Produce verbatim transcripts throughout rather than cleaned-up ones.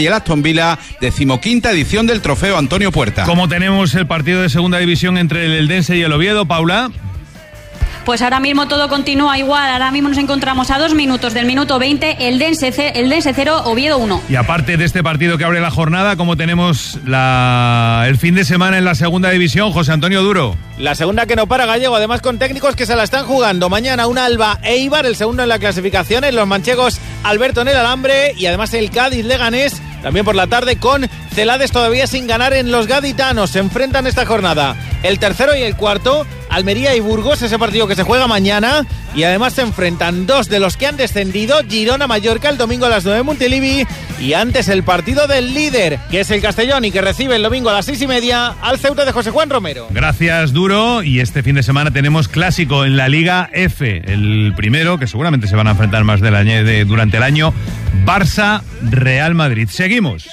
y el Aston Villa, decimoquinta edición del Trofeo Antonio Puerta. ¿Cómo tenemos el partido de segunda división entre el Eldense y el Oviedo, Paula? Pues ahora mismo todo continúa igual. Ahora mismo nos encontramos a dos minutos del minuto veinte, Eldense cero, Oviedo uno. Y aparte de este partido que abre la jornada, ¿cómo tenemos la... el fin de semana en la segunda división, José Antonio Duro? La segunda que no para, Gallego, además con técnicos que se la están jugando. Mañana un Alba Eibar, el segundo en la clasificación, los manchegos Alberto en el alambre, y además el Cádiz Leganés, también por la tarde, con Celades todavía sin ganar en los gaditanos. Se enfrentan esta jornada el tercero y el cuarto, Almería y Burgos, ese partido que se juega mañana, y además se enfrentan dos de los que han descendido, Girona-Mallorca el domingo a las nueve en Montilivi, y antes el partido del líder, que es el Castellón, y que recibe el domingo a las seis y media al Ceuta de José Juan Romero. Gracias, Duro. Y este fin de semana tenemos clásico en la Liga F, el primero, que seguramente se van a enfrentar más del año, de, durante el año, Barça-Real Madrid. Seguimos.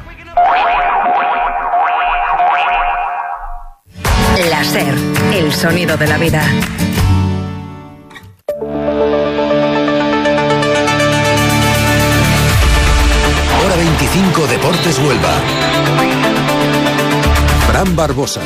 La SER, el sonido de la vida. Hora veinticinco, Deportes Huelva. Fran Barbosa.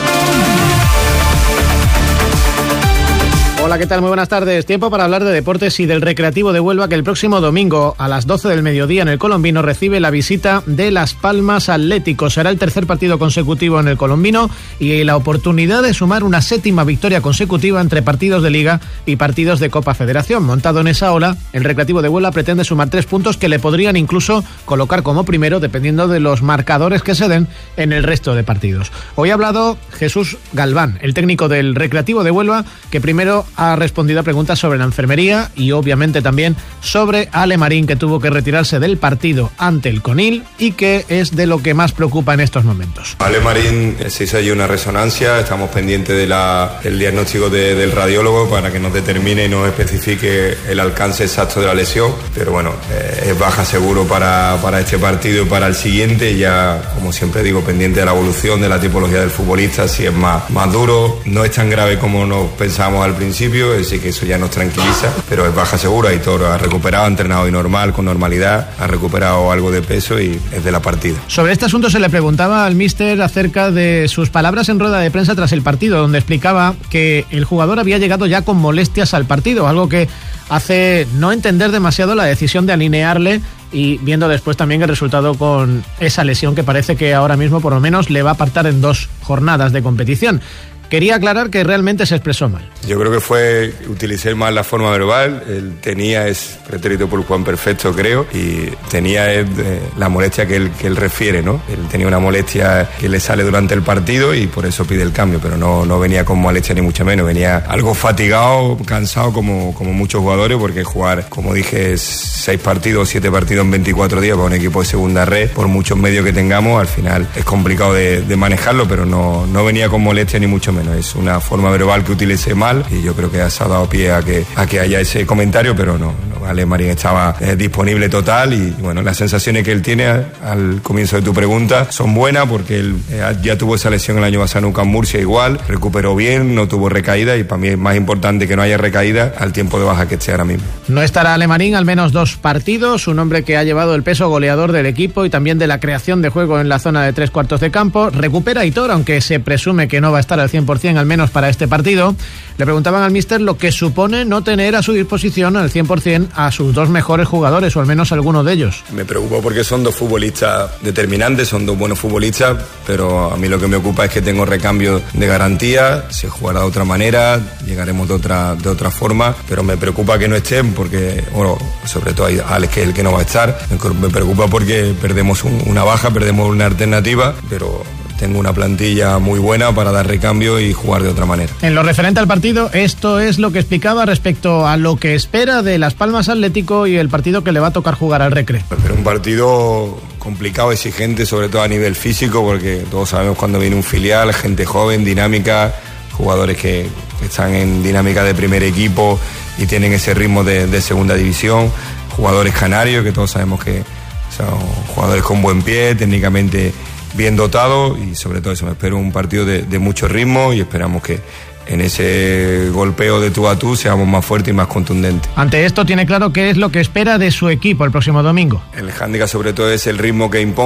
Hola, ¿qué tal? Muy buenas tardes. Tiempo para hablar de deportes y del Recreativo de Huelva, que el próximo domingo a las doce del mediodía en el Colombino recibe la visita de Las Palmas Atlético. Será el tercer partido consecutivo en el Colombino y la oportunidad de sumar una séptima victoria consecutiva entre partidos de Liga y partidos de Copa Federación. Montado en esa ola, el Recreativo de Huelva pretende sumar tres puntos que le podrían incluso colocar como primero, dependiendo de los marcadores que se den en el resto de partidos. Hoy ha hablado Jesús Galván, el técnico del Recreativo de Huelva, que primero ha respondido a preguntas sobre la enfermería y obviamente también sobre Ale Marín, que tuvo que retirarse del partido ante el Conil y que es de lo que más preocupa en estos momentos. Ale Marín se hizo allí una resonancia, estamos pendientes de la, del diagnóstico de, del radiólogo para que nos determine y nos especifique el alcance exacto de la lesión, pero bueno, eh, es baja seguro para, para este partido y para el siguiente, ya como siempre digo, pendiente de la evolución, de la tipología del futbolista, si es más, más duro, no es tan grave como nos pensábamos al principio, es decir, que eso ya nos tranquiliza, pero es baja segura y todo ha recuperado, ha entrenado y normal, con normalidad, ha recuperado algo de peso y es de la partida. Sobre este asunto se le preguntaba al míster acerca de sus palabras en rueda de prensa tras el partido, donde explicaba que el jugador había llegado ya con molestias al partido, algo que hace no entender demasiado la decisión de alinearle, y viendo después también el resultado con esa lesión que parece que ahora mismo por lo menos le va a apartar en dos jornadas de competición. Quería aclarar que realmente se expresó mal. Yo creo que fue, utilicé mal la forma verbal, él tenía, es pretérito por Juan perfecto creo, y tenía eh, la molestia que él, que él refiere, ¿no? Él tenía una molestia que le sale durante el partido y por eso pide el cambio, pero no, no venía con molestia ni mucho menos, venía algo fatigado, cansado como, como muchos jugadores, porque jugar, como dije, seis partidos, siete partidos en veinticuatro días para un equipo de segunda red, por muchos medios que tengamos, al final es complicado de, de manejarlo, pero no, no venía con molestia ni mucho menos. Es una forma verbal que utilicé mal y yo creo que se ha dado pie a que, a que haya ese comentario, pero no, no Ale Marín estaba eh, disponible total y bueno, las sensaciones que él tiene al comienzo de tu pregunta son buenas porque él eh, ya tuvo esa lesión el año pasado en Murcia igual, recuperó bien, no tuvo recaída y para mí es más importante que no haya recaída al tiempo de baja que esté ahora mismo. No estará Ale Marín al menos dos partidos, un hombre que ha llevado el peso goleador del equipo y también de la creación de juego en la zona de tres cuartos de campo. Recupera Aitor, aunque se presume que no va a estar al cien por ciento al menos para este partido. Le preguntaban al míster lo que supone no tener a su disposición al cien por ciento a sus dos mejores jugadores, o al menos alguno de ellos. Me preocupa porque son dos futbolistas determinantes, son dos buenos futbolistas, pero a mí lo que me ocupa es que tengo recambio de garantía, se jugará de otra manera, llegaremos de otra, de otra forma, pero me preocupa que no estén porque, bueno, sobre todo hay Alex, que es el que no va a estar, me preocupa porque perdemos un, una baja, perdemos una alternativa, pero tengo una plantilla muy buena para dar recambio y jugar de otra manera. En lo referente al partido, esto es lo que explicaba respecto a lo que espera de Las Palmas Atlético y el partido que le va a tocar jugar al Recre. Pero un partido complicado, exigente, sobre todo a nivel físico, porque todos sabemos cuando viene un filial, gente joven, dinámica, jugadores que están en dinámica de primer equipo y tienen ese ritmo de, de segunda división, jugadores canarios, que todos sabemos que son jugadores con buen pie, técnicamente bien dotado y sobre todo eso, me espero un partido de, de mucho ritmo y esperamos que en ese golpeo de tú a tú seamos más fuertes y más contundentes. Ante esto tiene claro qué es lo que espera de su equipo el próximo domingo. El hándicap sobre todo es el ritmo que impone